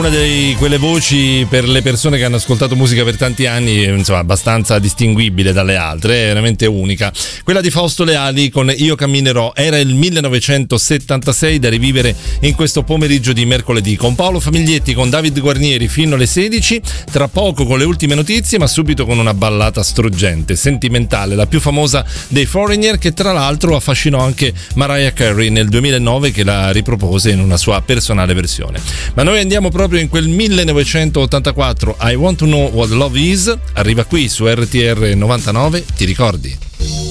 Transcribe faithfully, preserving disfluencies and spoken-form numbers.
Una di quelle voci per le persone che hanno ascoltato musica per tanti anni, insomma, abbastanza distinguibile dalle altre, è veramente unica. Quella di Fausto Leali con Io camminerò, era il millenovecentosettantasei, da rivivere in questo pomeriggio di mercoledì, con Paolo Famiglietti, con David Guarnieri fino alle sedici, tra poco con le ultime notizie, ma subito con una ballata struggente, sentimentale, la più famosa dei Foreigner, che tra l'altro affascinò anche Mariah Carey nel duemilanove, che la ripropose in una sua personale versione. Ma noi andiamo proprio in quel millenovecentottantaquattro. I Want to Know What Love Is arriva qui su R T R novantanove, ti ricordi?